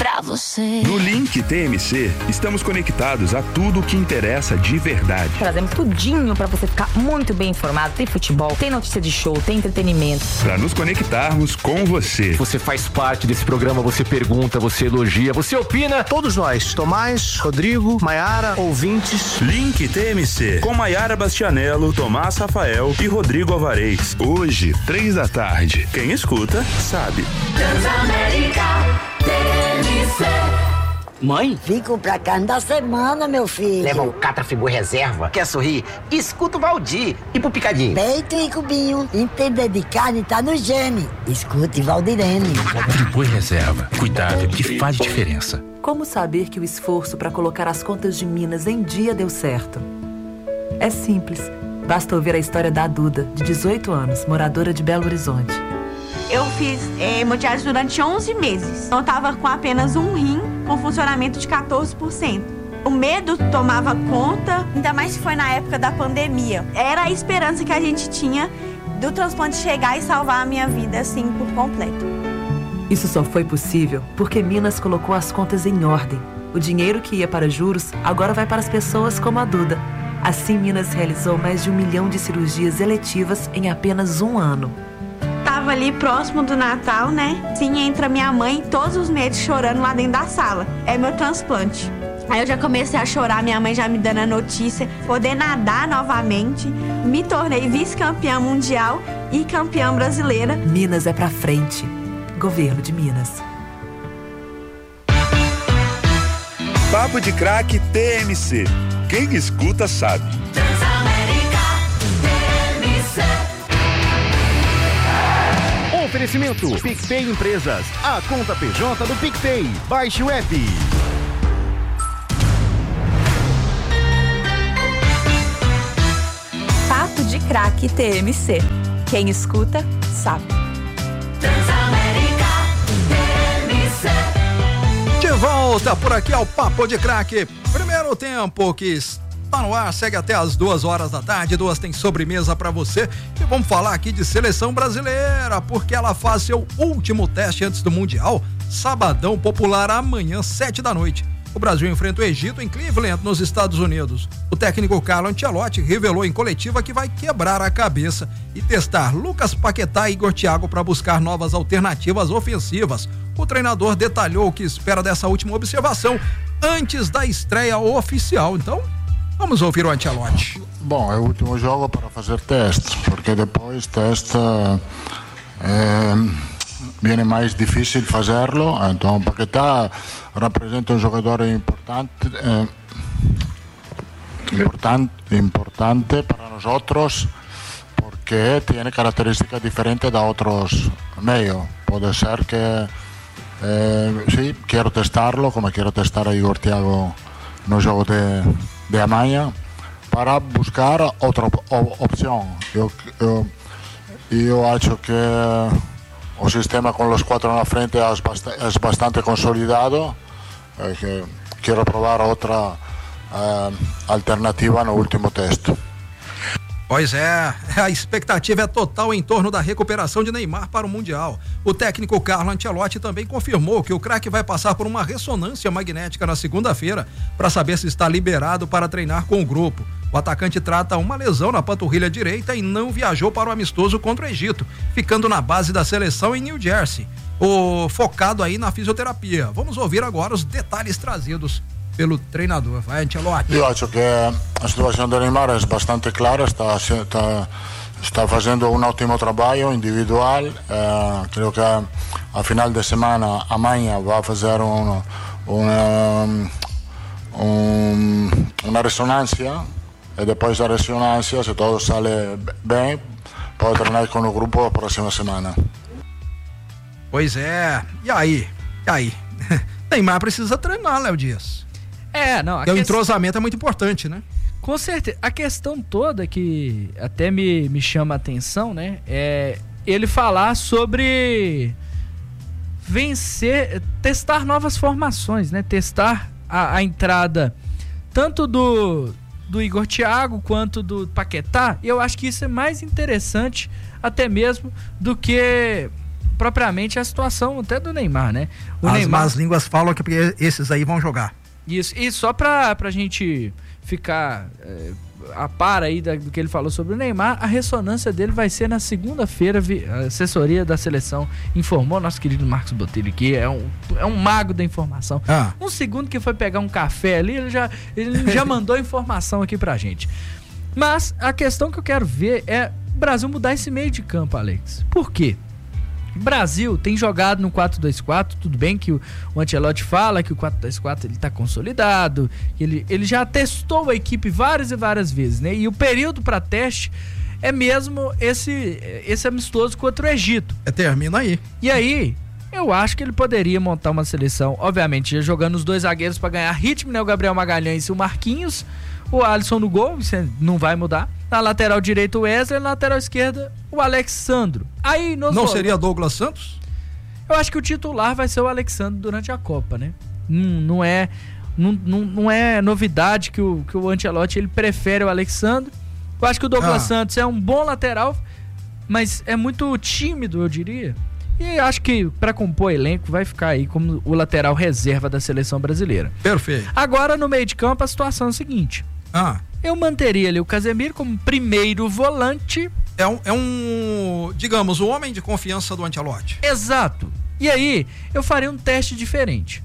pra você. No Link TMC, estamos conectados a tudo o que interessa de verdade. Trazemos tudinho pra você ficar muito bem informado. Tem futebol, tem notícia de show, tem entretenimento. Pra nos conectarmos com você. Você faz parte desse programa, você pergunta, você elogia, você opina. Todos nós, Tomás, Rodrigo, Maiara, ouvintes. Link TMC, com Maiara Bastianello, Tomás Rafael e Rodrigo Alvarez. Hoje, 3h. Quem escuta, sabe. Transamérica TMC. Mãe? Fico pra carne da semana, meu filho. Leva um Catra Friboi Reserva. Quer sorrir? Escuta o Valdir. E pro picadinho? Peito e cubinho. Entender de carne tá no gene. Escute Valdirene. Friboi Reserva. Cuidado que faz diferença. Como saber que o esforço para colocar as contas de Minas em dia deu certo? É simples. Basta ouvir a história da Duda, de 18 anos, moradora de Belo Horizonte. Eu fiz hemodiálise durante 11 meses. Eu estava com apenas um rim, com funcionamento de 14%. O medo tomava conta, ainda mais se foi na época da pandemia. Era a esperança que a gente tinha do transplante chegar e salvar a minha vida, assim, por completo. Isso só foi possível porque Minas colocou as contas em ordem. O dinheiro que ia para juros agora vai para as pessoas como a Duda. Assim, Minas realizou mais de 1 milhão de cirurgias eletivas em apenas um ano. Tava ali próximo do Natal, né? Sim, entra minha mãe todos os meses chorando lá dentro da sala. É meu transplante. Aí eu já comecei a chorar, minha mãe já me dando a notícia, poder nadar novamente. Me tornei vice-campeã mundial e campeã brasileira. Minas é pra frente. Governo de Minas. Papo de Craque TMC. Quem escuta sabe. Transamérica TMC. Oferecimento PicPay Empresas, a conta PJ do PicPay. Baixe o app. Papo de Craque TMC. Quem escuta, sabe. Transamérica TMC. De volta por aqui ao Papo de Craque. Primeiro tempo que está no ar, segue até as 2h. 2 tem sobremesa para você. E vamos falar aqui de seleção brasileira, porque ela faz seu último teste antes do Mundial. Sabadão popular amanhã, 7h. O Brasil enfrenta o Egito em Cleveland, nos Estados Unidos. O técnico Carlo Ancelotti revelou em coletiva que vai quebrar a cabeça e testar Lucas Paquetá e Igor Thiago para buscar novas alternativas ofensivas. O treinador detalhou o que espera dessa última observação antes da estreia oficial. Então, vamos ouvir o Ancelotti. Bom, é o último jogo para fazer teste, porque depois teste viene mais difícil fazerlo. Então, Paquetá representa um jogador importante para nós, porque tem características diferentes de outros meios. Pode ser que sí, quero testarlo, como quero testar a Igor Thiago no jogo de amanhã, para buscar outra opção. Eu acho que o sistema com os 4 na frente é bastante consolidado. Quero provar outra alternativa no último teste. Pois é, a expectativa é total em torno da recuperação de Neymar para o Mundial. O técnico Carlo Ancelotti também confirmou que o craque vai passar por uma ressonância magnética na segunda-feira para saber se está liberado para treinar com o grupo. O atacante trata uma lesão na panturrilha direita e não viajou para o amistoso contra o Egito, ficando na base da seleção em New Jersey, focado aí na fisioterapia. Vamos ouvir agora os detalhes trazidos pelo treinador. Vai, Ancelotti. Eu acho que a situação do Neymar é bastante clara, está fazendo um ótimo trabalho individual. Creio que a final de semana, amanhã, vai fazer uma ressonância, e depois da ressonância, se tudo sale bem, pode treinar com o grupo a próxima semana. Pois é, e aí? Neymar precisa treinar, Léo Dias. O entrosamento é muito importante, né? Com certeza. A questão toda que até me chama a atenção, né? É ele falar sobre testar novas formações, né? Testar a entrada tanto do Igor Thiago quanto do Paquetá. Eu acho que isso é mais interessante até mesmo do que propriamente a situação até do Neymar, né? As más línguas falam que esses aí vão jogar. Isso, e só pra gente ficar a par aí do que ele falou sobre o Neymar, a ressonância dele vai ser na segunda-feira, a assessoria da seleção informou, nosso querido Marcos Botelho, que é um mago da informação. Um segundo que foi pegar um café ali, ele já mandou informação aqui pra gente. Mas a questão que eu quero ver é o Brasil mudar esse meio de campo, Alex. Por quê? O Brasil tem jogado no 4-2-4, tudo bem que o Ancelotti fala que o 4-2-4 ele tá consolidado, que ele já testou a equipe várias e várias vezes, né? E o período para teste é mesmo esse amistoso contra o Egito. Termina aí. E aí, eu acho que ele poderia montar uma seleção, obviamente, jogando os dois zagueiros para ganhar ritmo, né? O Gabriel Magalhães e o Marquinhos, o Alisson no gol, isso não vai mudar. Na lateral direita o Wesley, na lateral esquerda o Alexandro. Aí não seria Douglas Santos? Eu acho que o titular vai ser o Alexandro durante a Copa, né? Não é novidade que o Ancelotti ele prefere o Alexandro. Eu acho que o Douglas Santos é um bom lateral, mas é muito tímido, eu diria. E acho que para compor elenco vai ficar aí como o lateral reserva da seleção brasileira. Perfeito. Agora no meio de campo a situação é a seguinte. Eu manteria ali o Casemiro como primeiro volante. É um, digamos, o homem de confiança do Ancelotti. Exato. E aí, eu faria um teste diferente.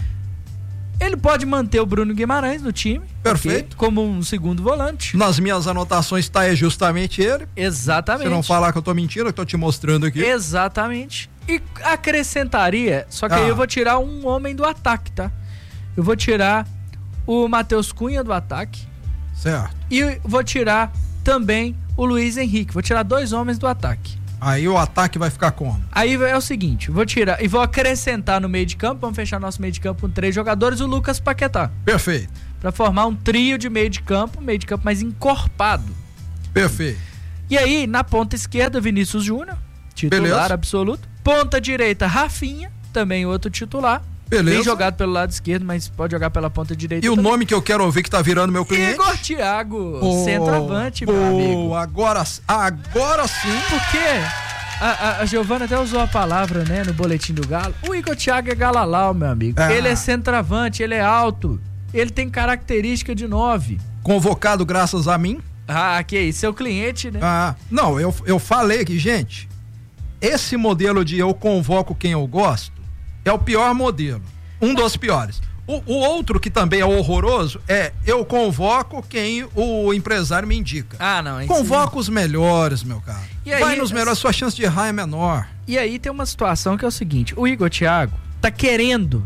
Ele pode manter o Bruno Guimarães no time. Perfeito. Como um segundo volante. Nas minhas anotações está justamente ele. Exatamente. Você não falar que eu tô mentindo, eu tô te mostrando aqui. Exatamente. E acrescentaria, só que aí eu vou tirar um homem do ataque, tá? Eu vou tirar o Matheus Cunha do ataque. Certo. E vou tirar também o Luiz Henrique. Vou tirar 2 homens do ataque. Aí o ataque vai ficar como? Aí é o seguinte, vou tirar e vou acrescentar no meio de campo, vamos fechar nosso meio de campo com 3 jogadores, o Lucas Paquetá. Perfeito. Pra formar um trio de meio de campo mais encorpado. Perfeito. E aí, na ponta esquerda, Vinícius Júnior, titular absoluto. Ponta direita, Rafinha, também outro titular. Beleza. Bem jogado pelo lado esquerdo, mas pode jogar pela ponta direita. E também. O nome que eu quero ouvir que tá virando meu cliente? Igor Thiago, centroavante, meu amigo. Agora sim. Porque a Giovana até usou a palavra, né, no boletim do Galo. O Igor Thiago é galalau, meu amigo. Ele é centroavante, ele é alto, ele tem característica de 9. Convocado graças a mim? Que isso, seu cliente, né? Não, eu falei aqui, gente, esse modelo de eu convoco quem eu gosto é o pior modelo, um dos piores. O outro que também é horroroso é eu convoco quem o empresário me indica. Não. Convoca os melhores, meu cara. E aí, vai nos melhores, sua chance de errar é menor. E aí tem uma situação que é o seguinte, o Igor Thiago tá querendo,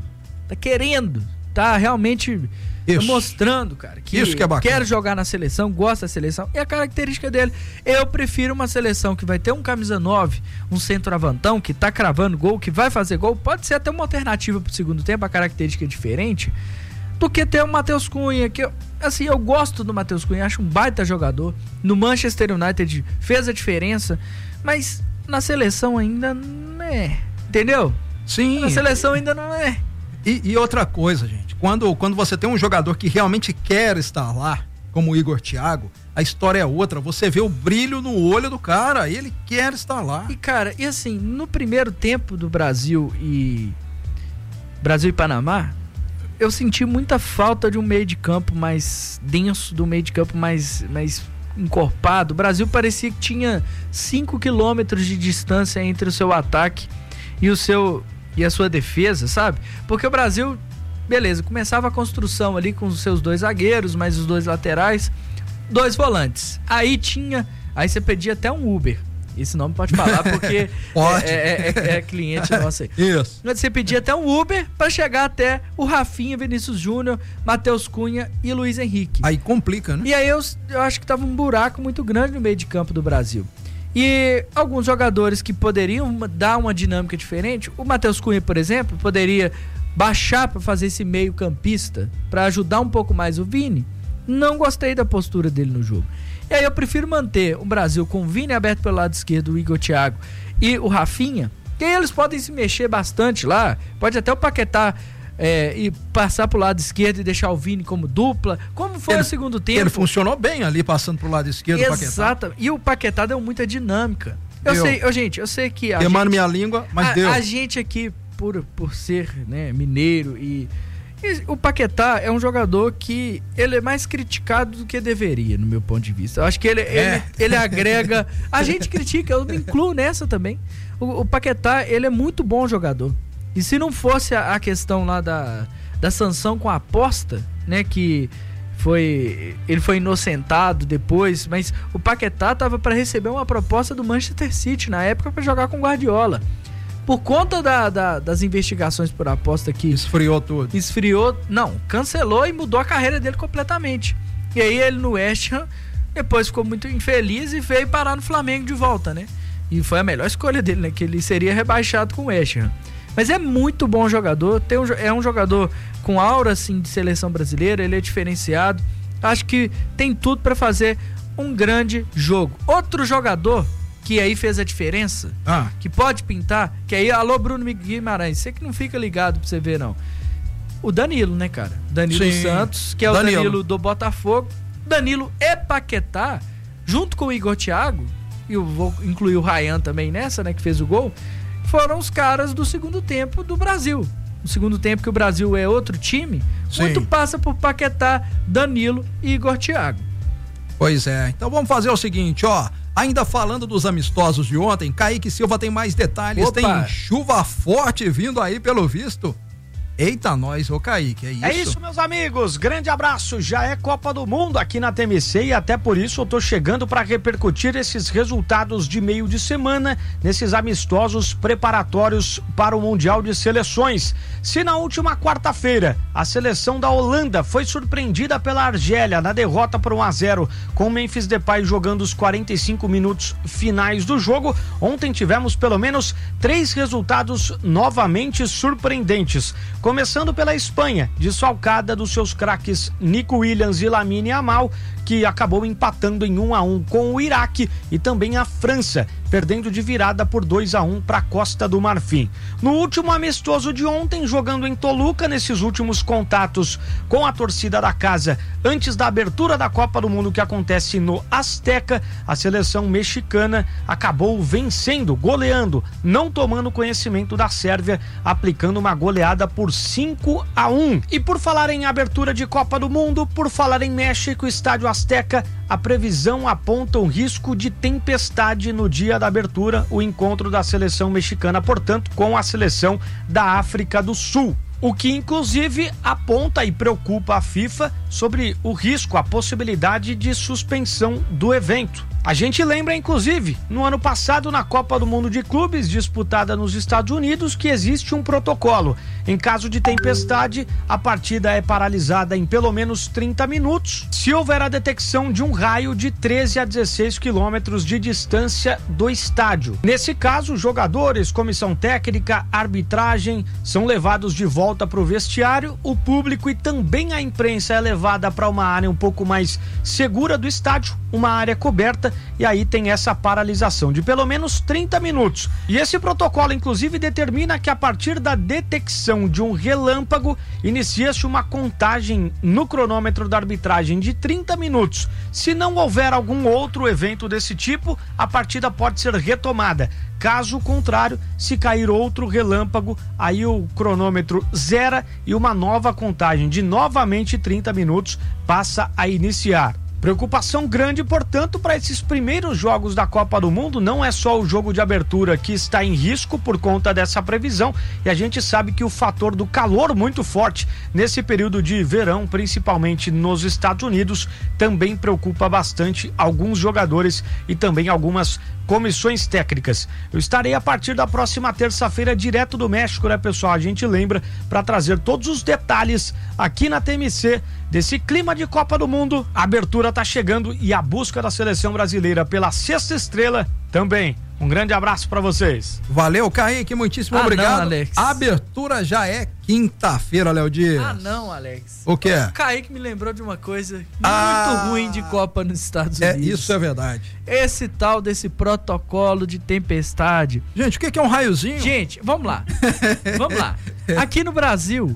tá realmente mostrando, cara, que isso que é bacana. Quer jogar na seleção, gosta da seleção, e a característica dele, eu prefiro uma seleção que vai ter um camisa 9, um centroavantão que tá cravando gol, que vai fazer gol, pode ser até uma alternativa pro segundo tempo, a característica é diferente, do que ter o Matheus Cunha, que eu gosto do Matheus Cunha, acho um baita jogador, no Manchester United fez a diferença, mas na seleção ainda não é, entendeu? Sim. Na seleção ainda não é. E outra coisa, gente, quando você tem um jogador que realmente quer estar lá, como o Igor Thiago, a história é outra, você vê o brilho no olho do cara, ele quer estar lá. E cara, e assim, no primeiro tempo do Brasil e Panamá, eu senti muita falta de um meio de campo mais denso, de um meio de campo mais encorpado. O Brasil parecia que tinha 5 quilômetros de distância entre o seu ataque e a sua defesa, sabe? Porque o Brasil, beleza, começava a construção ali com os seus 2 zagueiros, mais os 2 laterais, 2 volantes. Aí você pedia até um Uber. Esse nome pode falar porque é cliente nosso aí. Isso. Você pedia até um Uber pra chegar até o Rafinha, Vinícius Júnior, Matheus Cunha e Luiz Henrique. Aí complica, né? E aí eu acho que tava um buraco muito grande no meio de campo do Brasil. E alguns jogadores que poderiam dar uma dinâmica diferente, o Matheus Cunha, por exemplo, poderia baixar para fazer esse meio campista, para ajudar um pouco mais o Vini. Não gostei da postura dele no jogo. E aí eu prefiro manter o Brasil com o Vini aberto pelo lado esquerdo, o Igor Thiago e o Rafinha, que aí eles podem se mexer bastante lá, pode até o Paquetá e passar pro lado esquerdo e deixar o Vini como dupla, como foi o segundo tempo. Ele funcionou bem ali, passando pro lado esquerdo. Exato. E o Paquetá deu muita dinâmica. Eu sei que queimando minha língua, mas deu. A gente aqui, por ser, né, mineiro e o Paquetá é um jogador que ele é mais criticado do que deveria, no meu ponto de vista. Eu acho que ele agrega... A gente critica, eu me incluo nessa também. O Paquetá, ele é muito bom jogador. E se não fosse a questão lá da sanção com a aposta, né, que ele foi inocentado depois, mas o Paquetá tava para receber uma proposta do Manchester City na época para jogar com o Guardiola. Por conta das investigações por aposta que... Esfriou tudo. Cancelou e mudou a carreira dele completamente. E aí ele no West Ham, depois ficou muito infeliz e veio parar no Flamengo de volta, né? E foi a melhor escolha dele, né? Que ele seria rebaixado com o West Ham. Mas é muito bom jogador, é um jogador com aura, assim, de seleção brasileira, ele é diferenciado. Acho que tem tudo para fazer um grande jogo. Outro jogador que aí fez a diferença, que pode pintar, que aí, alô Bruno Guimarães, você que não fica ligado pra você ver, não. O Danilo, né, cara? Danilo Santos, que é o Danilo do Botafogo. Danilo e Paquetá, junto com o Igor Thiago, e eu vou incluir o Ryan também nessa, né, que fez o gol, foram os caras do segundo tempo do Brasil. No segundo tempo que o Brasil é outro time, muito passa por Paquetá, Danilo e Igor Thiago. Pois é, então vamos fazer o seguinte, ó. Ainda falando dos amistosos de ontem, Kaique Silva tem mais detalhes. Opa. Tem chuva forte vindo aí pelo visto. Eita, nós, ô Kaique, é isso? É isso, meus amigos, grande abraço, já é Copa do Mundo aqui na TMC e até por isso eu tô chegando para repercutir esses resultados de meio de semana nesses amistosos preparatórios para o Mundial de Seleções. Se na última quarta-feira a seleção da Holanda foi surpreendida pela Argélia na derrota por 1-0 com o Memphis Depay jogando os 45 minutos finais do jogo, ontem tivemos pelo menos 3 resultados novamente surpreendentes. Começando pela Espanha, desfalcada dos seus craques Nico Williams e Lamine Yamal, que acabou empatando em 1-1 com o Iraque, e também a França, perdendo de virada por 2-1 para a Costa do Marfim. No último amistoso de ontem, jogando em Toluca, nesses últimos contatos com a torcida da casa, antes da abertura da Copa do Mundo que acontece no Azteca, a seleção mexicana acabou vencendo, goleando, não tomando conhecimento da Sérvia, aplicando uma goleada por 5-1. E por falar em abertura de Copa do Mundo, por falar em México, estádio Azteca, a previsão aponta um risco de tempestade no dia da abertura, o encontro da seleção mexicana, portanto, com a seleção da África do Sul. O que inclusive aponta e preocupa a FIFA sobre o risco, a possibilidade de suspensão do evento. A gente lembra, inclusive, no ano passado, na Copa do Mundo de Clubes, disputada nos Estados Unidos, que existe um protocolo. Em caso de tempestade, a partida é paralisada em pelo menos 30 minutos, se houver a detecção de um raio de 13 a 16 quilômetros de distância do estádio. Nesse caso, jogadores, comissão técnica, arbitragem são levados de volta para o vestiário, o público e também a imprensa é levada para uma área um pouco mais segura do estádio, uma área coberta, e aí tem essa paralisação de pelo menos 30 minutos. E esse protocolo, inclusive, determina que a partir da detecção de um relâmpago, inicia-se uma contagem no cronômetro da arbitragem de 30 minutos. Se não houver algum outro evento desse tipo, a partida pode ser retomada. Caso contrário, se cair outro relâmpago, aí o cronômetro zera e uma nova contagem de novamente 30 minutos passa a iniciar. Preocupação grande, portanto, para esses primeiros jogos da Copa do Mundo. Não é só o jogo de abertura que está em risco por conta dessa previsão, e a gente sabe que o fator do calor muito forte nesse período de verão, principalmente nos Estados Unidos, também preocupa bastante alguns jogadores e também algumas comissões técnicas. Eu estarei a partir da próxima terça-feira direto do México, né, pessoal? A gente lembra, para trazer todos os detalhes aqui na TMC desse clima de Copa do Mundo. A abertura tá chegando e a busca da seleção brasileira pela 6ª estrela também. Um grande abraço para vocês. Valeu, Kaique, muitíssimo obrigado. Não, Alex. A abertura já é quinta-feira, Léo Dias. Ah, não, Alex. O quê? O Kaique me lembrou de uma coisa muito ruim de Copa nos Estados Unidos. Isso é verdade. Esse tal desse protocolo de tempestade. Gente, o que é um raiozinho? Gente, vamos lá. Vamos lá. Aqui no Brasil,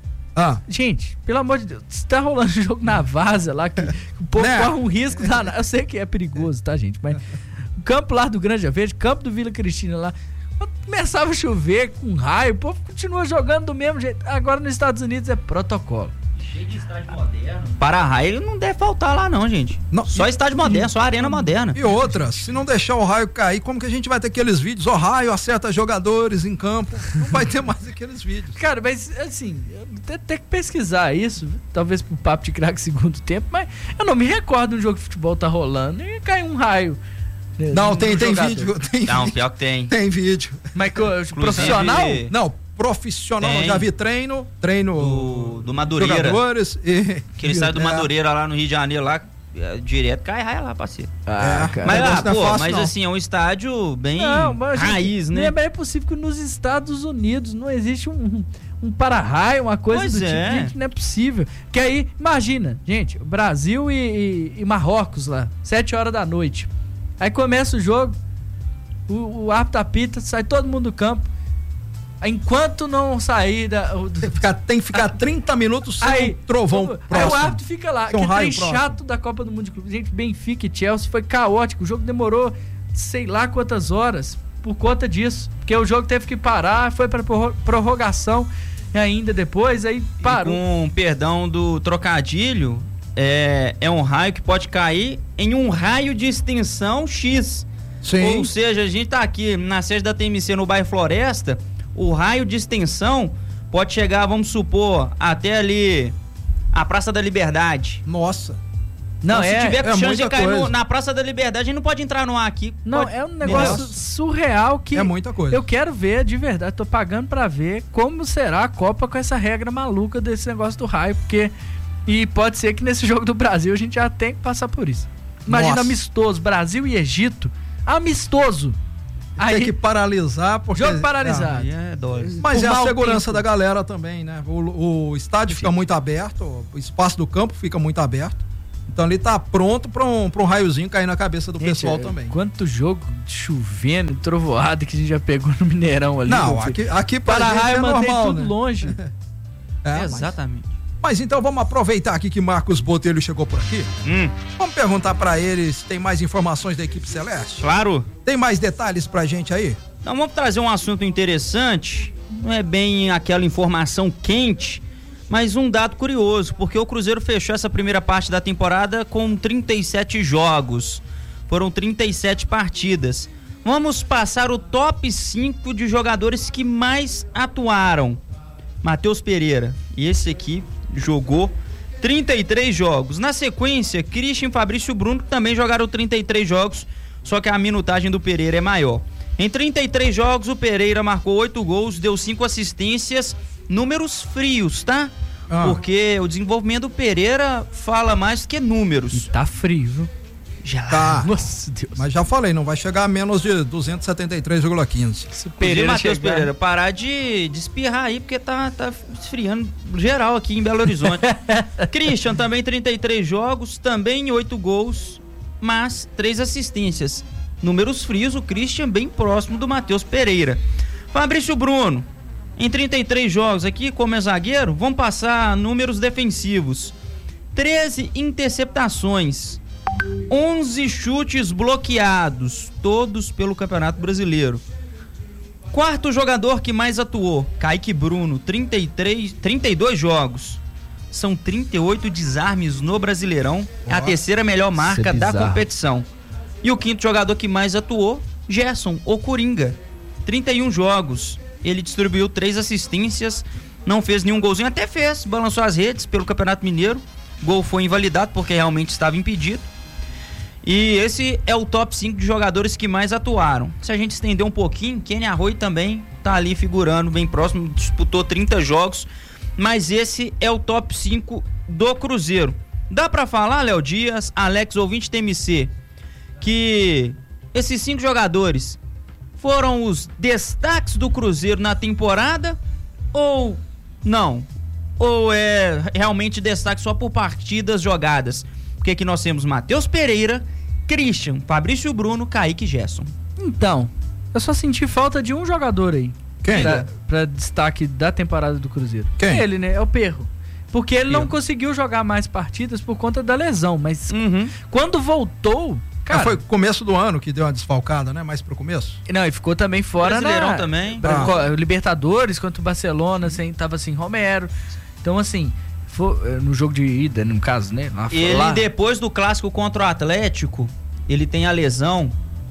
gente, pelo amor de Deus, se tá rolando jogo na Várzea lá, que o povo corre um risco danado. Eu sei que é perigoso, tá, gente? Mas campo lá do Granja Verde, campo do Vila Cristina lá. Começava a chover com raio, o povo continua jogando do mesmo jeito. Agora nos Estados Unidos é protocolo. Cheio de estádio moderno. Para-raio não deve faltar lá não, gente. Não, só estádio moderno, só arena moderna. E outra, se não deixar o raio cair, como que a gente vai ter aqueles vídeos? O raio acerta jogadores em campo. Não vai ter mais aqueles vídeos. Cara, mas assim, tem que pesquisar isso, talvez pro Papo de Craque segundo tempo, mas eu não me recordo de um jogo de futebol tá rolando e cai um raio. Não, tem vídeo. Não, pior que tem. Tem vídeo. Mas profissional? Não, profissional. Tem. Já vi treino do Madureira. Jogadores e... Que ele sai do Madureira lá no Rio de Janeiro, lá, direto cai raia lá, parceiro. Cara. Mas assim, é um estádio bem raiz, né? Não é possível que nos Estados Unidos não existe um para-raio, uma coisa pois do tipo. Gente, não é possível. Que aí, imagina, gente, Brasil e Marrocos lá, 7 horas da noite. Aí começa o jogo, o árbitro apita, sai todo mundo do campo. Enquanto não sair tem que ficar 30 minutos sem um trovão próximo. Aí o árbitro fica lá, que trem chato da Copa do Mundo de Clubes. Gente, Benfica e Chelsea foi caótico. O jogo demorou sei lá quantas horas por conta disso. Porque o jogo teve que parar, foi pra prorrogação ainda depois, aí parou. E com perdão do trocadilho, é um raio que pode cair em um raio de extensão X. Sim. Ou seja, a gente tá aqui na sede da TMC no bairro Floresta, o raio de extensão pode chegar, vamos supor, até ali a Praça da Liberdade. Nossa. Não, então, se tiver chance de cair na Praça da Liberdade, a gente não pode entrar no ar aqui. Não, é um negócio surreal que... É muita coisa. Eu quero ver de verdade, tô pagando pra ver como será a Copa com essa regra maluca desse negócio do raio, porque... E pode ser que nesse jogo do Brasil a gente já tem que passar por isso. Imagina amistoso, Brasil e Egito, amistoso. Aí, tem que paralisar, porque... Jogo paralisado. Mas é a segurança da galera também, né? O estádio fica muito aberto, o espaço do campo fica muito aberto. Então ele tá pronto pra um raiozinho cair na cabeça do pessoal também. Quanto jogo chovendo, trovoado que a gente já pegou no Mineirão ali. Não, aqui para a gente é normal, tudo né? longe. Exatamente. Mas então vamos aproveitar aqui que Marcos Botelho chegou por aqui. Vamos perguntar pra ele se tem mais informações da equipe celeste. Claro. Tem mais detalhes pra gente aí? Então vamos trazer um assunto interessante. Não é bem aquela informação quente, mas um dado curioso, porque o Cruzeiro fechou essa primeira parte da temporada com 37 jogos. Foram 37 partidas. Vamos passar o top 5 de jogadores que mais atuaram. Matheus Pereira, e esse aqui jogou 33 jogos. Na sequência, Christian e Fabrício Bruno também jogaram 33 jogos, só que a minutagem do Pereira é maior. Em 33 jogos, o Pereira marcou 8 gols, deu 5 assistências, números frios, tá? Porque o desenvolvimento do Pereira fala mais do que números. E tá frio, viu? Gelado. Tá. Nossa Deus. Mas já falei, não vai chegar a menos de 273,15. Se o Matheus Pereira parar de espirrar aí, porque tá esfriando geral aqui em Belo Horizonte. Christian também 33 jogos, também 8 gols, mas 3 assistências. Números frios, o Christian bem próximo do Matheus Pereira. Fabrício Bruno, em 33 jogos aqui, como é zagueiro, vamos passar números defensivos. 13 interceptações. 11 chutes bloqueados, todos pelo Campeonato Brasileiro. Quarto jogador que mais atuou, Kaique Bruno, 32 jogos. São 38 desarmes no Brasileirão, é a terceira melhor marca da competição. E o quinto jogador que mais atuou, Gerson, o Coringa, 31 jogos. Ele distribuiu 3 assistências, não fez nenhum golzinho, até fez, balançou as redes pelo Campeonato Mineiro. Gol foi invalidado porque realmente estava impedido. E esse é o top 5 de jogadores que mais atuaram. Se a gente estender um pouquinho, Kenny Arroyo também tá ali figurando bem próximo, disputou 30 jogos, mas esse é o top 5 do Cruzeiro. Dá pra falar, Léo Dias, Alex, ouvinte TMC, que esses 5 jogadores foram os destaques do Cruzeiro na temporada ou não? Ou é realmente destaque só por partidas jogadas? Porque aqui nós temos Matheus Pereira, Christian, Fabrício Bruno, Kaique e Gerson. Então, eu só senti falta de um jogador aí. Quem? Pra destaque da temporada do Cruzeiro. Quem? Ele, né? É o Perro. Porque ele não conseguiu jogar mais partidas por conta da lesão, mas quando voltou, Cara, foi começo do ano que deu uma desfalcada, né? Mais pro começo. Não, e ficou também fora Brasileirão também. Libertadores, contra o Barcelona, tava sem Romero. Então, assim, no jogo de ida, no caso, né? Depois do clássico contra o Atlético, ele tem a lesão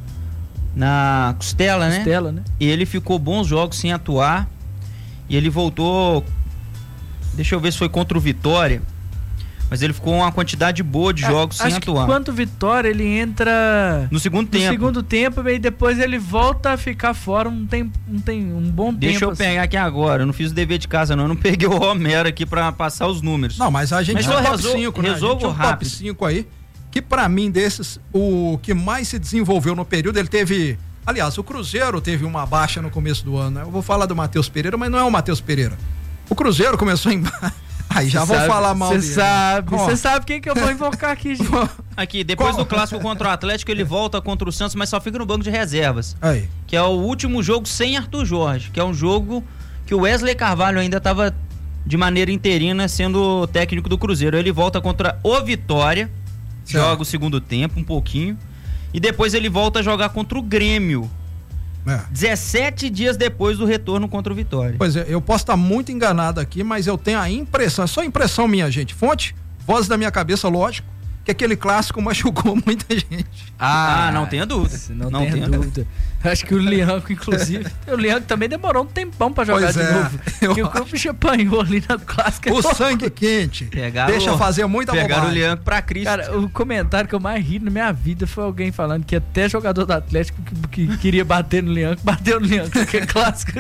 na costela, né? E ele ficou bons jogos sem atuar. E ele voltou. Deixa eu ver se foi contra o Vitória. Mas ele ficou uma quantidade boa de jogos sem atuar. Quanto Vitória, ele entra no segundo tempo e depois ele volta a ficar fora um bom tempo. Deixa eu pegar aqui agora, eu não fiz o dever de casa não peguei o Romero aqui pra passar os números. Não, mas a gente tem um top 5, né? Resolvo rápido. Top 5 aí, que pra mim desses, o que mais se desenvolveu no período, ele teve... Aliás, o Cruzeiro teve uma baixa no começo do ano, né? Eu vou falar do Matheus Pereira, mas não é o Matheus Pereira. O Cruzeiro começou em... Aí já vou falar mal dele. Você sabe quem que eu vou invocar aqui, gente. Aqui, depois do clássico contra o Atlético, ele volta contra o Santos, mas só fica no banco de reservas. Aí. Que é o último jogo sem Arthur Jorge, que é um jogo que o Wesley Carvalho ainda estava de maneira interina sendo técnico do Cruzeiro. Ele volta contra o Vitória, joga o segundo tempo, um pouquinho, e depois ele volta a jogar contra o Grêmio. 17 dias depois do retorno contra o Vitória. Pois é, eu posso estar muito enganado aqui, mas eu tenho a impressão, é só impressão minha, gente, fonte, voz da minha cabeça, lógico, que aquele clássico machucou muita gente. Não tenha dúvida. Não tenha dúvida. Acho que o Lianco, inclusive, o Lianco também demorou um tempão pra jogar de novo. Porque o bicho apanhou ali na clássica. O sangue quente. Deixa fazer muita bobagem. Pegaram o Lianco pra Cristo. Cara, o comentário que eu mais ri na minha vida foi alguém falando que até jogador do Atlético que queria bater no Lianco, bateu no Lianco, que é clássico.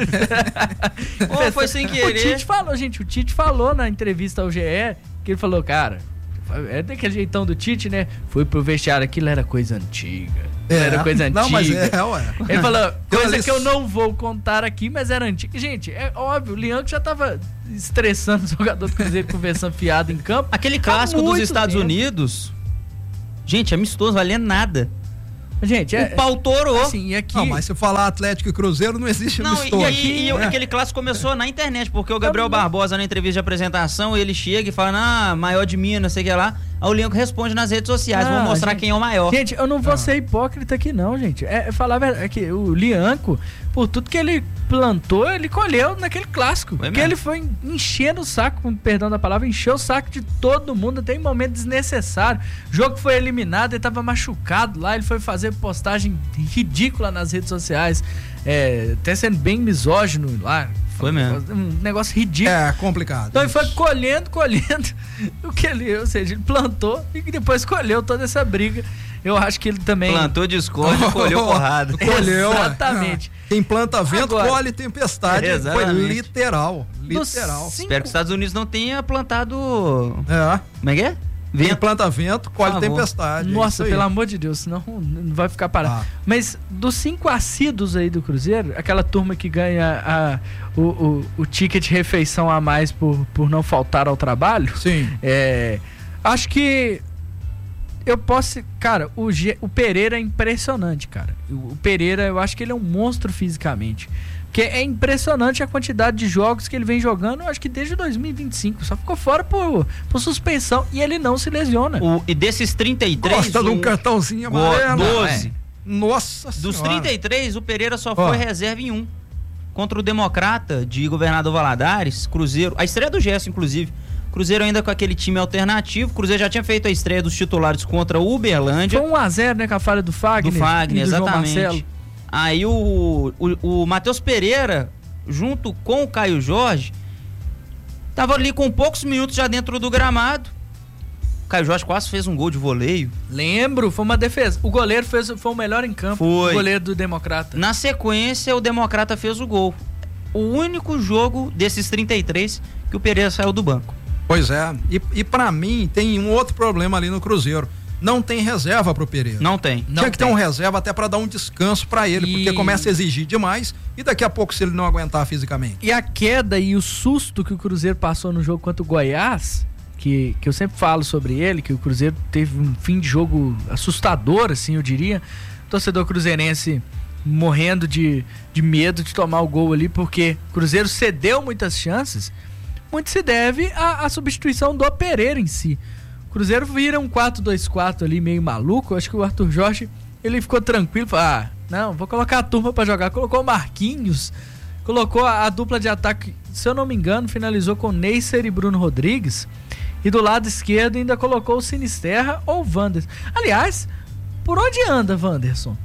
Foi sem querer. O Tite falou na entrevista ao GE, que ele falou, cara, é daquele jeitão do Tite, né? Foi pro vestiário, aquilo era coisa antiga. Era coisa antiga. Não, mas ué. Ele falou, coisa que eu não vou contar aqui, mas era antiga. Gente, é óbvio, o Lianco já tava estressando o jogador do Cruzeiro conversando fiado em campo. Aquele clássico dos Estados Unidos, gente, amistoso, valendo nada. Gente, o pau torou. Assim, e aqui... Não, mas se falar Atlético e Cruzeiro, não existe amistoso. Aquele clássico começou na internet, porque o Gabriel Barbosa, na entrevista de apresentação, ele chega e fala, maior de Minas, sei que lá. Aí o Lianco responde nas redes sociais, vamos mostrar quem é o maior. Gente, eu não vou ser hipócrita aqui não, gente. Falar a verdade, que o Lianco, por tudo que ele plantou, ele colheu naquele clássico. Porque ele foi enchendo o saco, com perdão da palavra, encheu o saco de todo mundo, até em momento desnecessário. O jogo foi eliminado, ele tava machucado lá, ele foi fazer postagem ridícula nas redes sociais, até sendo bem misógino lá. Foi mesmo. Um negócio ridículo. É complicado. Então ele foi colhendo o que ou seja, ele plantou e depois colheu toda essa briga. Eu acho que ele também... Plantou discórdia e colheu porrada. Colheu. Exatamente. Quem planta vento, colhe tempestade. Exatamente. Foi literal. Espero que os Estados Unidos não tenha plantado... Como é que é? Quem planta vento, colhe tempestade. Nossa, pelo amor de Deus, senão não vai ficar parado. Mas dos 5 assíduos aí do Cruzeiro, aquela turma que ganha o ticket de refeição a mais por não faltar ao trabalho. Sim. Acho que eu posso... Cara, o Pereira é impressionante, cara. O Pereira, eu acho que ele é um monstro fisicamente. Porque é impressionante a quantidade de jogos que ele vem jogando, eu acho que desde 2025. Só ficou fora por suspensão e ele não se lesiona. E desses 33... Gosta de um cartãozinho amarelo. 12. Nossa Dos senhora. 33, o Pereira só foi reserva em 1. Contra o Democrata de Governador Valadares, Cruzeiro. A estreia do Gerson, inclusive. Cruzeiro ainda com aquele time alternativo. Cruzeiro já tinha feito a estreia dos titulares contra o Uberlândia. Foi 1-0, né, com a falha do Fagner. Do Fagner, exatamente. João Marcelo. Aí o Matheus Pereira, junto com o Caio Jorge, tava ali com poucos minutos já dentro do gramado. O Caio Jorge quase fez um gol de voleio. Lembro, foi uma defesa. O goleiro foi o melhor em campo. Foi. O goleiro do Democrata. Na sequência, o Democrata fez o gol. O único jogo desses 33 que o Pereira saiu do banco. Pois é. E pra mim, tem um outro problema ali no Cruzeiro. Não tem reserva pro Pereira. Não tem. Tinha que ter um reserva até pra dar um descanso pra ele, porque começa a exigir demais e daqui a pouco se ele não aguentar fisicamente. E a queda e o susto que o Cruzeiro passou no jogo contra o Goiás, que eu sempre falo sobre ele, que o Cruzeiro teve um fim de jogo assustador, assim, eu diria. O torcedor cruzeirense morrendo de medo de tomar o gol ali, porque o Cruzeiro cedeu muitas chances. Muito se deve à substituição do Pereira em si. O Cruzeiro vira um 4-2-4 ali, meio maluco. Eu acho que o Arthur Jorge, ele ficou tranquilo. Falou, não, vou colocar a turma pra jogar. Colocou o Marquinhos, colocou a dupla de ataque, se eu não me engano, finalizou com Neisser e Bruno Rodrigues. E do lado esquerdo ainda colocou o Sinisterra ou o Wanderson. Aliás, por onde anda Wanderson?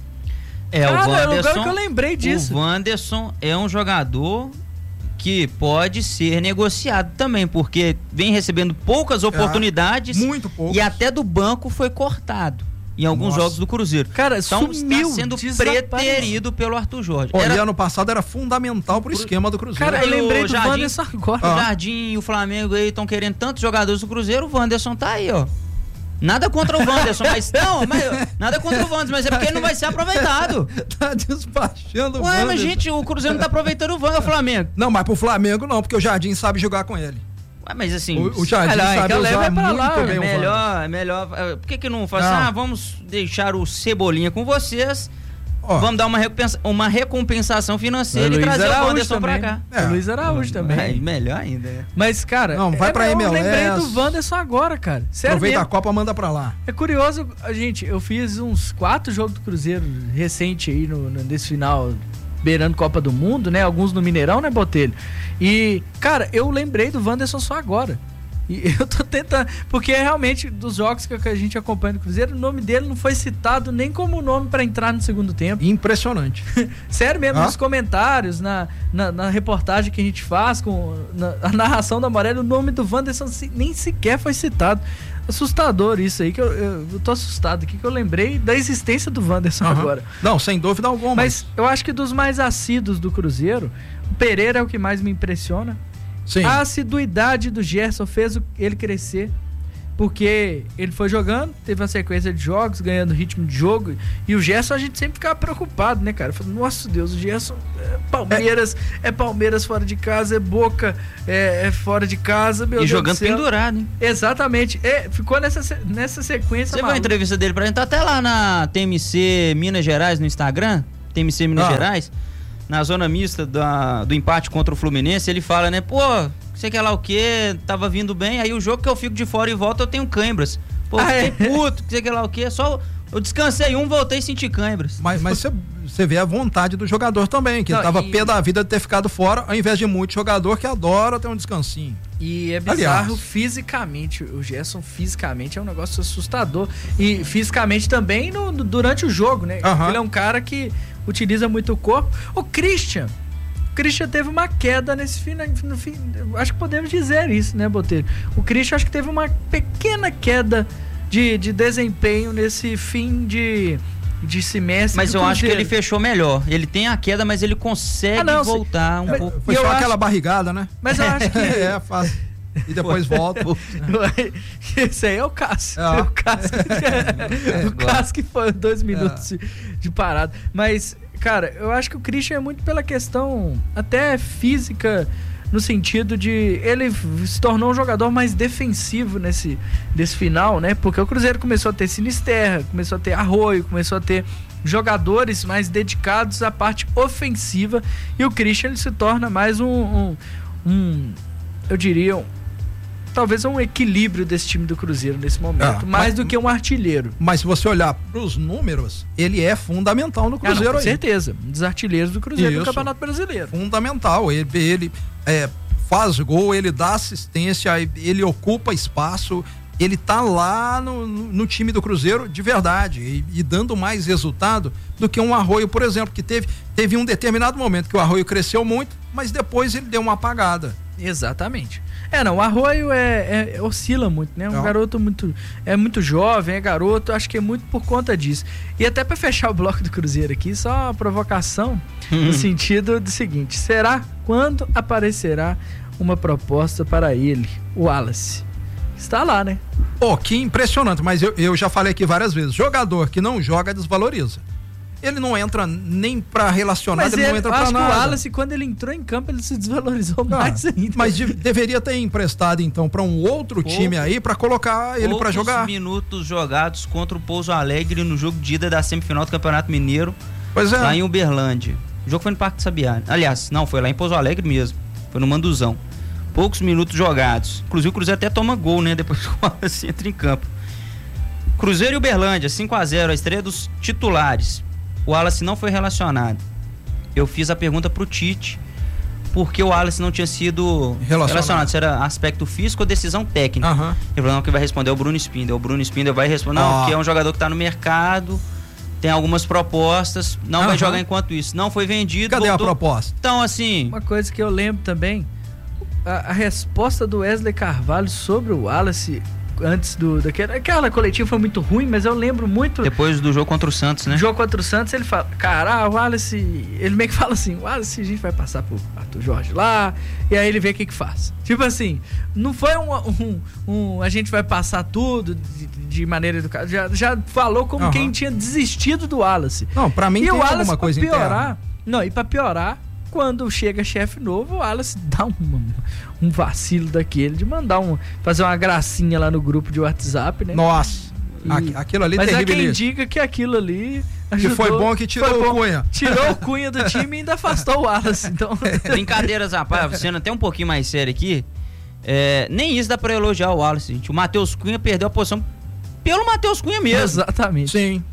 O Wanderson, agora que eu lembrei disso. O Wanderson é um jogador que pode ser negociado também, porque vem recebendo poucas oportunidades. Muito poucas. E até do banco foi cortado em alguns jogos do Cruzeiro. Cara, então sumiu, está sendo preterido pelo Arthur Jorge. Ano passado era fundamental pro esquema do Cruzeiro. Cara, eu lembrei do Wanderson agora. O Jardim e o Flamengo aí estão querendo tantos jogadores do Cruzeiro, o Wanderson tá aí, ó. Nada contra o Wanderson, nada contra o Wanderson, mas é porque ele não vai ser aproveitado. Tá despachando o Wanderson. Mas gente, o Cruzeiro não tá aproveitando o Wanderson, o Flamengo. Não, mas pro Flamengo não, porque o Jardim sabe jogar com ele. Mas assim, o Jardim sabe usar muito bem é melhor. Por que não faz assim? Vamos deixar o Cebolinha com vocês. Vamos dar uma recompensação financeira e trazer o Wanderson pra cá. O Luiz Araújo também. Melhor ainda. Mas, cara, não, vai pra MLS. Eu lembrei do Wanderson agora, cara. Sério. Aproveita mesmo. a Copa, manda pra lá. É curioso, gente, eu fiz uns 4 jogos do Cruzeiro recente aí nesse final, beirando Copa do Mundo, né? Alguns no Mineirão, né, Botelho? E, cara, eu lembrei do Wanderson só agora. E eu tô tentando, porque realmente dos jogos que a gente acompanha no Cruzeiro, o nome dele não foi citado nem como nome pra entrar no segundo tempo. Impressionante. Sério mesmo, nos comentários, na reportagem que a gente faz, a narração da Amarela, o nome do Wanderson nem sequer foi citado. Assustador isso aí, que eu tô assustado aqui, que eu lembrei da existência do Wanderson agora. Não, sem dúvida alguma. Mas eu acho que dos mais assíduos do Cruzeiro, o Pereira é o que mais me impressiona. Sim. A assiduidade do Gerson fez ele crescer, porque ele foi jogando, teve uma sequência de jogos, ganhando ritmo de jogo, e o Gerson a gente sempre ficava preocupado, né, cara? Falando, nossa Deus, o Gerson é Palmeiras fora de casa, é Boca é fora de casa, meu Deus jogando do céu. Pendurado, hein? Exatamente, ficou nessa sequência. Você viu a entrevista dele pra gente, tá até lá na TMC Minas Gerais no Instagram, TMC Minas Gerais, na zona mista do empate contra o Fluminense, ele fala, né, sei que lá o que, tava vindo bem, aí o jogo que eu fico de fora e volto eu tenho cãibras. Fiquei puto, sei que lá o que, só eu descansei voltei e senti cãibras. Mas você vê a vontade do jogador também, que ele tava pé da vida de ter ficado fora, ao invés de muito jogador que adora ter um descansinho. E é bizarro fisicamente, o Gerson fisicamente é um negócio assustador, e fisicamente também durante o jogo, né? Ele é um cara que utiliza muito o corpo. O Christian teve uma queda nesse fim, acho que podemos dizer isso, né, Botelho? O Christian acho que teve uma pequena queda de desempenho nesse fim de semestre. Mas eu acho que ele fechou melhor. Ele tem a queda, mas ele consegue voltar um pouco. Foi só aquela barrigada, né? Mas eu acho que fácil. E depois volta. Esse aí é o Cássio. O Cássio que foi 2 minutos de parada. Mas, cara, eu acho que o Christian é muito pela questão até física, no sentido de ele se tornou um jogador mais defensivo desse final, né? Porque o Cruzeiro começou a ter Sinisterra, começou a ter Arroio, começou a ter jogadores mais dedicados à parte ofensiva, e o Christian ele se torna mais eu diria, talvez um equilíbrio desse time do Cruzeiro nesse momento, mais do que um artilheiro. Mas se você olhar pros números, ele é fundamental no Cruzeiro. Com certeza, um dos artilheiros do Cruzeiro no Campeonato Brasileiro. Fundamental, ele faz gol, ele dá assistência, ele ocupa espaço, ele tá lá no time do Cruzeiro de verdade e dando mais resultado do que um Arroio, por exemplo, que teve um determinado momento que o Arroio cresceu muito, mas depois ele deu uma apagada. Exatamente. O Arroio oscila muito, né? Um garoto muito jovem, garoto, acho que é muito por conta disso. E até para fechar o bloco do Cruzeiro aqui, só uma provocação no sentido do seguinte: quando aparecerá uma proposta para ele, o Wallace? Está lá, né? Que impressionante, mas eu já falei aqui várias vezes, jogador que não joga desvaloriza. Ele não entra nem pra relacionar, ele não entra pra nada. Mas o Wallace, quando ele entrou em campo, ele se desvalorizou mais ainda. Mas deveria ter emprestado, então, pra um outro time aí, pra colocar ele pra jogar. Minutos jogados contra o Pouso Alegre no jogo de ida da semifinal do Campeonato Mineiro, lá em Uberlândia. O jogo foi no Parque do Sabiá. Aliás, não, foi lá em Pouso Alegre mesmo. Foi no Manduzão. poucos minutos jogados. Inclusive o Cruzeiro até toma gol, né? Depois que o Wallace entra em campo. Cruzeiro e Uberlândia, 5-0, a estreia dos titulares. O Wallace não foi relacionado. Eu fiz a pergunta pro Tite, porque o Wallace não tinha sido relacionado. Se era aspecto físico ou decisão técnica. Ele falou, não, que vai responder é o Bruno Spindel. O Bruno Spindel vai responder, não, que é um jogador que tá no mercado, tem algumas propostas, não vai jogar enquanto isso. Não foi vendido. Cadê a proposta? Então, assim... Uma coisa que eu lembro também, a resposta do Wesley Carvalho sobre o Wallace... Antes aquela coletiva foi muito ruim, mas eu lembro muito... Depois do jogo contra o Santos, né? Jogo contra o Santos, ele fala, cara, o Wallace... Ele meio que fala assim, o Wallace, a gente vai passar pro Arthur Jorge lá, e aí ele vê o que faz. Tipo assim, não foi a gente vai passar tudo de maneira educada, já falou como quem tinha desistido do Wallace. Não, pra mim e tem o Wallace, alguma coisa interna. Não, e pra piorar... Quando chega chefe novo, o Wallace dá um vacilo daquele de fazer uma gracinha lá no grupo de WhatsApp, né? Nossa, aquilo ali mas terrível. Mas há quem diga que aquilo ali ajudou, que foi bom que tirou o Cunha. Tirou o Cunha do time e ainda afastou o Wallace. Então... Brincadeiras, rapaz, sendo até um pouquinho mais sério aqui, nem isso dá pra elogiar o Wallace, gente. O Matheus Cunha perdeu a posição pelo Matheus Cunha mesmo. Exatamente. Sim.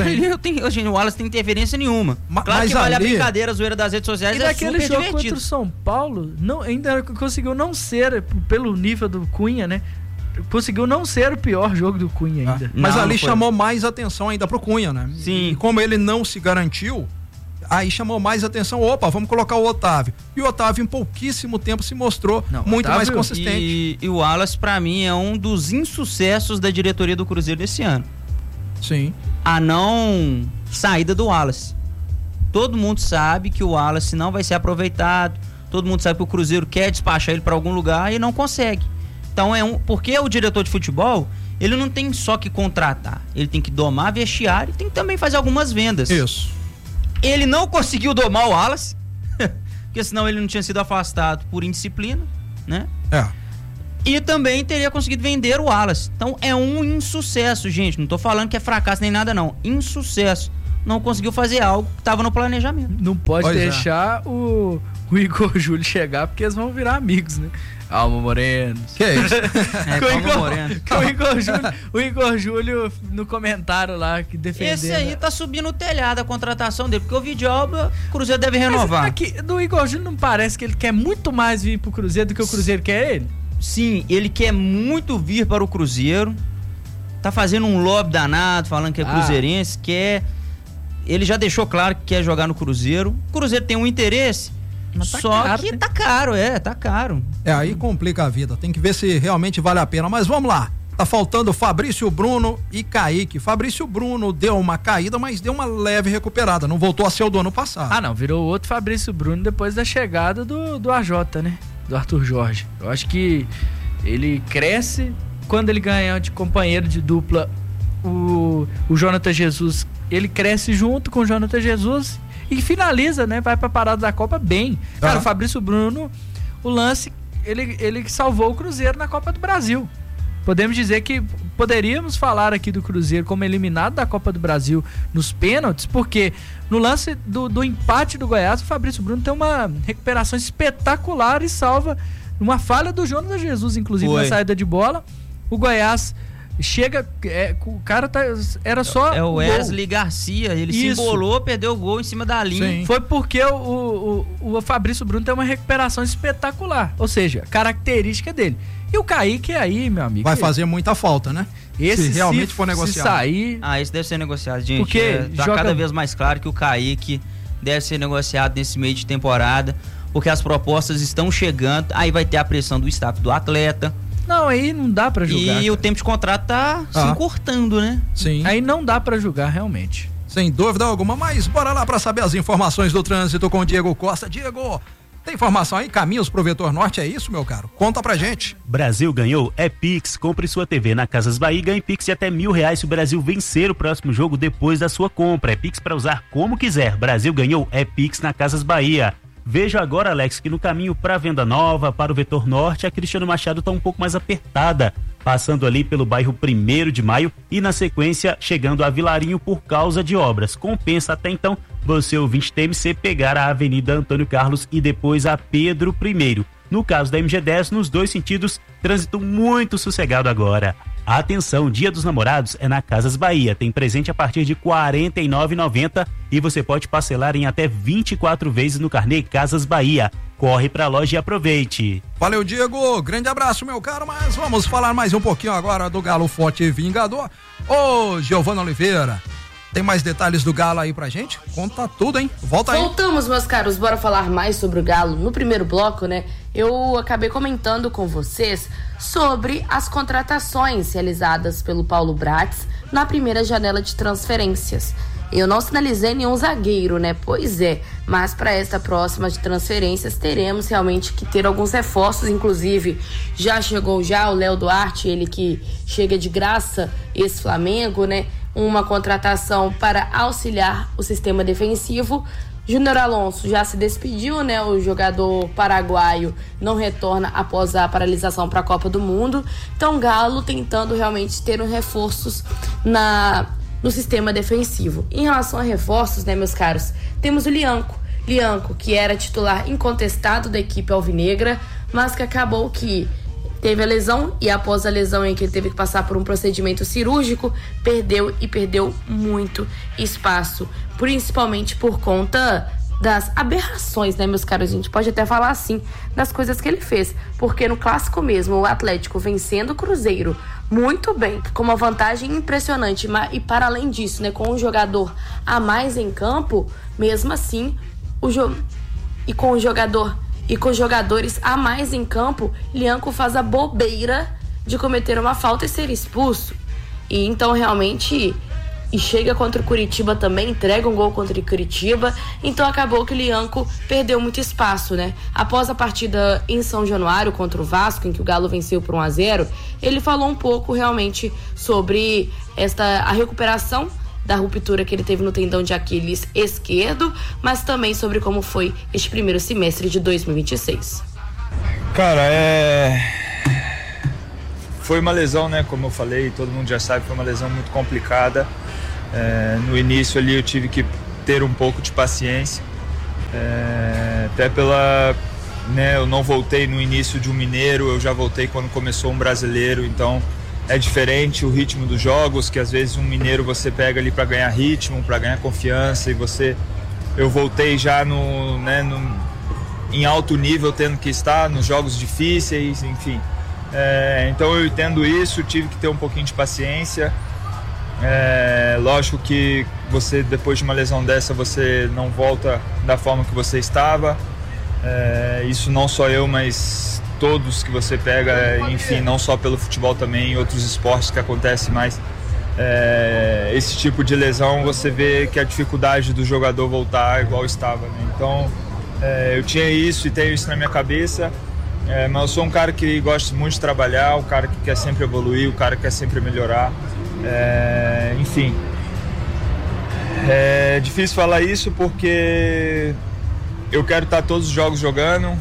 O Wallace tem interferência nenhuma. Claro que vale a brincadeira, a zoeira das redes sociais, e daquele super jogo divertido. Contra o São Paulo, ainda conseguiu não ser, pelo nível do Cunha, né? Conseguiu não ser o pior jogo do Cunha ainda. Mas ali chamou mais atenção ainda pro Cunha, né? Sim. E como ele não se garantiu, aí chamou mais atenção, vamos colocar o Otávio. E o Otávio em pouquíssimo tempo se mostrou muito mais consistente. E o Wallace, pra mim, é um dos insucessos da diretoria do Cruzeiro desse ano. Sim. A não saída do Wallace. Todo mundo sabe que o Wallace não vai ser aproveitado, todo mundo sabe que o Cruzeiro quer despachar ele para algum lugar e não consegue. Então porque o diretor de futebol, ele não tem só que contratar, ele tem que domar vestiário e tem que também fazer algumas vendas. Isso. Ele não conseguiu domar o Wallace, porque senão ele não tinha sido afastado por indisciplina, né? E também teria conseguido vender o Wallace. Então é um insucesso, gente. Não tô falando que é fracasso nem nada, não. Insucesso. Não conseguiu fazer algo que estava no planejamento. Não pode deixar o Igor Júlio chegar, porque eles vão virar amigos, né? Alma Moreno. Que é isso? O Igor Júlio no comentário lá que defendendo. Esse aí tá subindo o telhado a contratação dele, porque o Vidioba, o Cruzeiro deve renovar. Mas aqui, do Igor Júlio não parece que ele quer muito mais vir pro Cruzeiro do que o Cruzeiro quer ele? Sim, ele quer muito vir para o Cruzeiro. Tá fazendo um lobby danado, falando que é cruzeirense, ele já deixou claro que quer jogar no Cruzeiro. O Cruzeiro tem um interesse, só caro, que tá caro, tá caro. Aí complica a vida, tem que ver se realmente vale a pena. Mas vamos lá, tá faltando Fabrício Bruno e Kaique. Fabrício Bruno deu uma caída, mas deu uma leve recuperada, não voltou a ser o do ano passado. Não, virou outro Fabrício Bruno depois da chegada do AJ, né? Do Arthur Jorge. Eu acho que ele cresce quando ele ganha de companheiro de dupla o Jonathan Jesus, ele cresce junto com o Jonathan Jesus e finaliza, né? Vai pra parada da Copa bem. Cara, o Fabrício Bruno, o lance, ele salvou o Cruzeiro na Copa do Brasil. Podemos dizer que poderíamos falar aqui do Cruzeiro como eliminado da Copa do Brasil nos pênaltis, porque no lance do empate do Goiás, o Fabrício Bruno tem uma recuperação espetacular e salva uma falha do Jonathan Jesus, inclusive na saída de bola. O Goiás chega, o cara era só o Wesley Garcia, ele se embolou, perdeu o gol em cima da linha. Sim. Foi porque o Fabrício Bruno tem uma recuperação espetacular, ou seja, característica dele. E o Kaique aí, meu amigo, vai fazer muita falta, né? Esse se realmente for negociado. Se sair... esse deve ser negociado, gente. Porque tá cada vez mais claro que o Kaique deve ser negociado nesse meio de temporada, porque as propostas estão chegando, aí vai ter a pressão do staff do atleta. Não, aí não dá pra julgar. E o tempo de contrato tá se encurtando, né? Sim. Aí não dá pra julgar, realmente. Sem dúvida alguma, mas bora lá pra saber as informações do trânsito com o Diego Costa. Diego, tem informação aí? Caminhos pro Vetor Norte, é isso, meu caro? Conta pra gente. Brasil ganhou, é Pix. Compre sua TV na Casas Bahia e ganhe Pix de até R$1.000 se o Brasil vencer o próximo jogo depois da sua compra. É Pix pra usar como quiser. Brasil ganhou, é Pix na Casas Bahia. Veja agora, Alex, que no caminho para Venda Nova, para o Vetor Norte, a Cristiano Machado está um pouco mais apertada, passando ali pelo bairro 1º de Maio e na sequência chegando a Vilarinho por causa de obras. Compensa até então você, ouvinte TMC, pegar a Avenida Antônio Carlos e depois a Pedro I. No caso da MG10, nos 2 sentidos, trânsito muito sossegado agora. Atenção, Dia dos Namorados é na Casas Bahia. Tem presente a partir de R$ 49,90 e você pode parcelar em até 24 vezes no carnê Casas Bahia. Corre pra loja e aproveite. Valeu, Diego. Grande abraço, meu caro. Mas vamos falar mais um pouquinho agora do Galo Forte e Vingador. Ô, Giovana Oliveira, tem mais detalhes do Galo aí pra gente? Conta tudo, hein? Volta aí. Voltamos, meus caros. Bora falar mais sobre o Galo. No primeiro bloco, né, eu acabei comentando com vocês sobre as contratações realizadas pelo Paulo Bratz na primeira janela de transferências. Eu não sinalizei nenhum zagueiro, né? Pois é, mas para esta próxima de transferências teremos realmente que ter alguns reforços, inclusive já chegou o Léo Duarte, ele que chega de graça, ex-Flamengo, né? Uma contratação para auxiliar o sistema defensivo. Júnior Alonso já se despediu, né? O jogador paraguaio não retorna após a paralisação para a Copa do Mundo. Então, Galo tentando realmente ter reforços no sistema defensivo. Em relação a reforços, né, meus caros, temos o Lianco, que era titular incontestado da equipe alvinegra, mas que acabou que teve a lesão e após a lesão em que ele teve que passar por um procedimento cirúrgico, perdeu muito espaço, principalmente por conta das aberrações, né, meus caros? A gente pode até falar assim das coisas que ele fez, porque no clássico mesmo, o Atlético vencendo o Cruzeiro muito bem, com uma vantagem impressionante, e para além disso, né, com um jogador a mais em campo, mesmo assim, com jogadores a mais em campo, Lianco faz a bobeira de cometer uma falta e ser expulso. E então realmente chega contra o Curitiba também, entrega um gol contra o Curitiba, então acabou que o Lianco perdeu muito espaço, né? Após a partida em São Januário contra o Vasco, em que o Galo venceu por 1-0, ele falou um pouco realmente sobre a recuperação da ruptura que ele teve no tendão de Aquiles esquerdo, mas também sobre como foi este primeiro semestre de 2026. Cara, foi uma lesão, né? Como eu falei, todo mundo já sabe, foi uma lesão muito complicada. No início ali eu tive que ter um pouco de paciência, até né, eu não voltei no início de um mineiro, eu já voltei quando começou um brasileiro, então é diferente o ritmo dos jogos, que às vezes um mineiro você pega ali para ganhar ritmo, para ganhar confiança, e eu voltei já em alto nível, tendo que estar nos jogos difíceis, enfim. Então eu entendo isso, tive que ter um pouquinho de paciência. Lógico que você, depois de uma lesão dessa, você não volta da forma que você estava. Isso não só eu, mas todos que você pega, enfim, não só pelo futebol também, em outros esportes que acontece mais. Esse tipo de lesão, você vê que a dificuldade do jogador voltar igual estava, né? Então eu tinha isso e tenho isso na minha cabeça. Mas eu sou um cara que gosta muito de trabalhar, um cara que quer sempre evoluir, um cara que quer sempre melhorar. Enfim, é difícil falar isso porque eu quero estar todos os jogos jogando,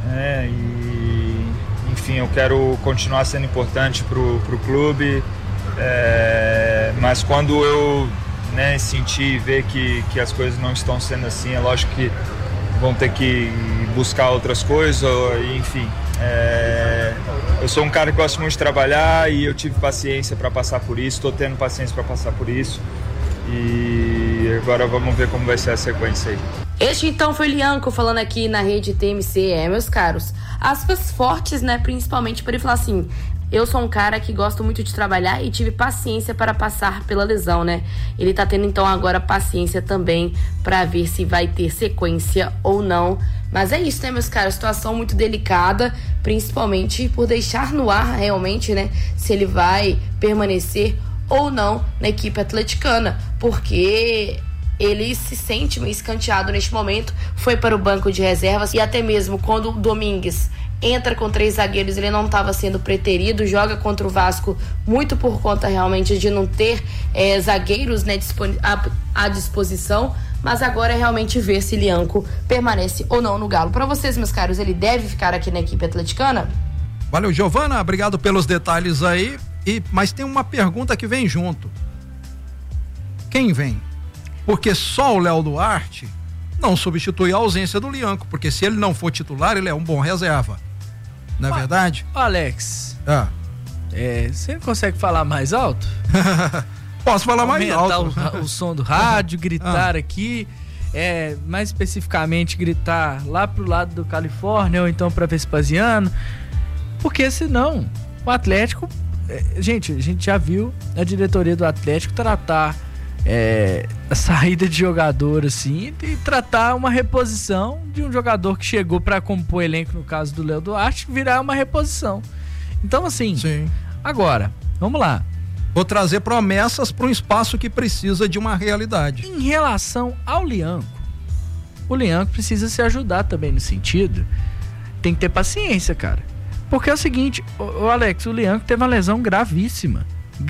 e enfim, eu quero continuar sendo importante pro clube, mas quando eu sentir e ver que as coisas não estão sendo assim, é lógico que vão ter que buscar outras coisas, enfim. Eu sou um cara que gosta muito de trabalhar e eu tive paciência para passar por isso, estou tendo paciência para passar por isso, e agora vamos ver como vai ser a sequência aí. Este então foi Lianco falando aqui na rede TMC, meus caros. Aspas fortes, né, principalmente por ele falar assim: eu sou um cara que gosto muito de trabalhar e tive paciência para passar pela lesão, né? Ele tá tendo então agora paciência também para ver se vai ter sequência ou não. Mas é isso, né, meus caros? Situação muito delicada, principalmente por deixar no ar realmente, né, se ele vai permanecer ou não na equipe atleticana, porque ele se sente meio escanteado neste momento, foi para o banco de reservas e até mesmo quando o Domingues entra com 3 zagueiros, ele não estava sendo preterido, joga contra o Vasco muito por conta realmente de não ter zagueiros, né, à disposição, mas agora é realmente ver se Lianco permanece ou não no Galo. Para vocês, meus caros, ele deve ficar aqui na equipe atleticana? Valeu, Giovana, obrigado pelos detalhes aí, mas tem uma pergunta que vem junto. Quem vem? Porque só o Léo Duarte não substitui a ausência do Lianco, porque se ele não for titular, ele é um bom reserva. não é verdade? Alex, você não consegue falar mais alto? Posso falar mais alto. O som do rádio, gritar aqui, mais especificamente gritar lá pro lado do Califórnia ou então para Vespasiano, porque senão o Atlético, a gente já viu a diretoria do Atlético tratar a saída de jogador assim e tratar uma reposição de um jogador que chegou para compor elenco, no caso do Léo Duarte, virar uma reposição. Então assim, agora, vamos lá. Vou trazer promessas para um espaço que precisa de uma realidade. Em relação ao Lianco, o Lianco precisa se ajudar também no sentido, tem que ter paciência, cara. Porque é o seguinte, o Alex, o Lianco teve uma lesão gravíssima.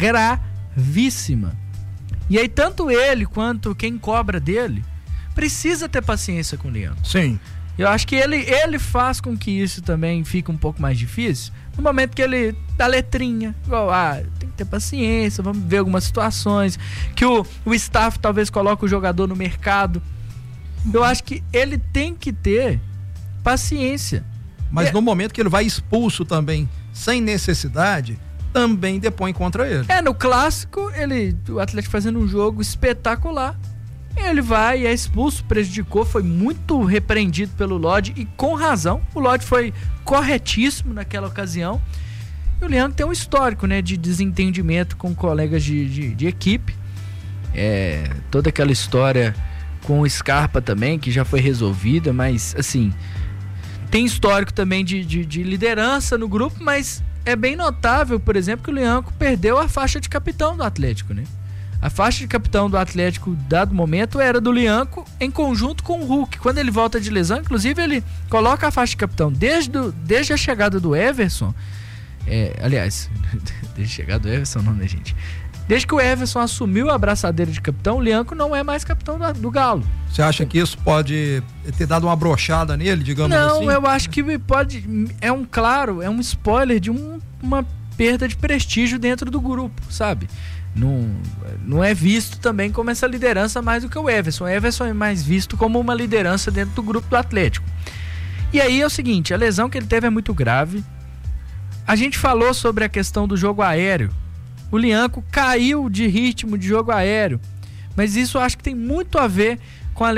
E aí tanto ele quanto quem cobra dele precisa ter paciência com o Lianco. Sim. Eu acho que ele faz com que isso também fique um pouco mais difícil. No momento que ele dá letrinha, igual, tem que ter paciência, vamos ver algumas situações, que o staff talvez coloque o jogador no mercado. Eu acho que ele tem que ter paciência. Mas no momento que ele vai expulso também, sem necessidade, também depõe contra ele. No clássico, o Atlético fazendo um jogo espetacular, ele vai e é expulso, prejudicou, foi muito repreendido pelo Lodge e com razão. O Lodge foi corretíssimo naquela ocasião. E o Lianco tem um histórico, né, de desentendimento com colegas de equipe. Toda aquela história com o Scarpa também, que já foi resolvida, mas assim, tem histórico também de liderança no grupo, mas é bem notável, por exemplo, que o Lianco perdeu a faixa de capitão do Atlético, né? A faixa de capitão do Atlético, dado momento, era do Lianco em conjunto com o Hulk. Quando ele volta de lesão, inclusive, ele coloca a faixa de capitão desde a chegada do Everson. Aliás, desde a chegada do Everson, não, né, gente? Desde que o Everson assumiu a braçadeira de capitão, o Lianco não é mais capitão do Galo. Você acha que isso pode ter dado uma brochada nele, digamos assim? Não, eu acho que pode. É um spoiler de uma perda de prestígio dentro do grupo, sabe? Não é visto também como essa liderança mais do que o Everson. O Everson é mais visto como uma liderança dentro do grupo do Atlético. E aí é o seguinte, a lesão que ele teve é muito grave. A gente falou sobre a questão do jogo aéreo. O Lianco caiu de ritmo de jogo aéreo, mas isso eu acho que tem muito a ver